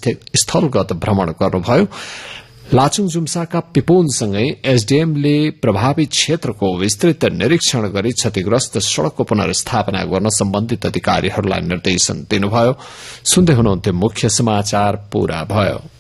स्थलगत भ्रमण गर्नुभयो। लाचुङजुम्साका पिपोनसँगै एसडीएमले प्रभावित क्षेत्रको विस्तृत निरीक्षण गरी क्षतिग्रस्त सड़कको पुनर्स्थापना गर्न सम्बन्धित अधिकारीहरूलाई निर्देशन दिनुभयो। सुन्दै हुनुहुन्थ्यो मुख्य समाचार पूरा भयो।